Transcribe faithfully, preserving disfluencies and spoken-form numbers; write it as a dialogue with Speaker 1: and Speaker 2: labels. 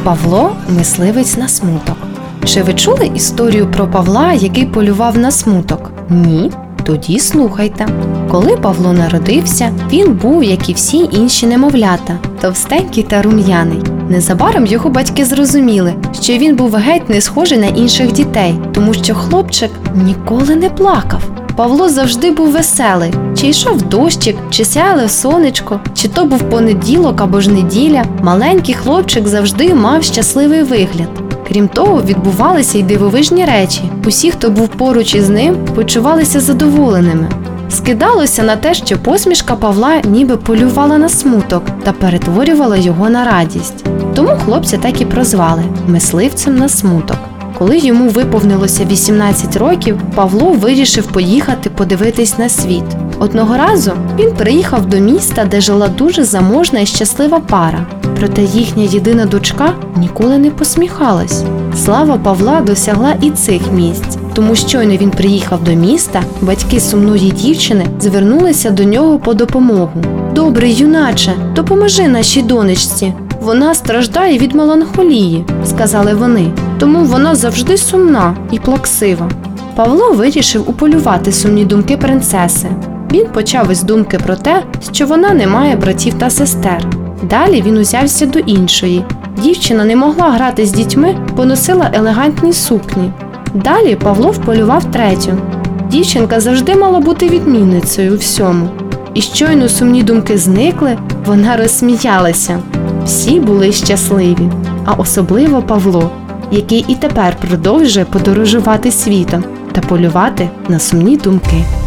Speaker 1: Павло – мисливець на смуток. Чи ви чули історію про Павла, який полював на смуток? Ні? Тоді слухайте. Коли Павло народився, він був, як і всі інші немовлята, товстенький та рум'яний. Незабаром його батьки зрозуміли, що він був геть не схожий на інших дітей, тому що хлопчик ніколи не плакав. Павло завжди був веселий, чи йшов дощик, чи сяяло сонечко, чи то був понеділок або ж неділя, маленький хлопчик завжди мав щасливий вигляд. Крім того, відбувалися й дивовижні речі. Усі, хто був поруч із ним, почувалися задоволеними. Скидалося на те, що посмішка Павла ніби полювала на смуток та перетворювала його на радість. Тому хлопця так і прозвали – мисливцем на смуток. Коли йому виповнилося вісімнадцять років, Павло вирішив поїхати подивитись на світ. Одного разу він приїхав до міста, де жила дуже заможна і щаслива пара. Проте їхня єдина дочка ніколи не посміхалась. Слава Павла досягла і цих місць. Тому щойно він приїхав до міста, батьки сумної дівчини звернулися до нього по допомогу. «Добрий юначе, допоможи нашій донечці. Вона страждає від меланхолії», – сказали вони. «Тому вона завжди сумна і плаксива». Павло вирішив уполювати сумні думки принцеси. Він почав із думки про те, що вона не має братів та сестер. Далі він узявся до іншої. Дівчина не могла грати з дітьми, бо носила елегантні сукні. Далі Павло вполював третю. Дівчинка завжди мала бути відмінницею у всьому. І щойно сумні думки зникли, вона розсміялася. Всі були щасливі, а особливо Павло, який і тепер продовжує подорожувати світом та полювати на сумні думки.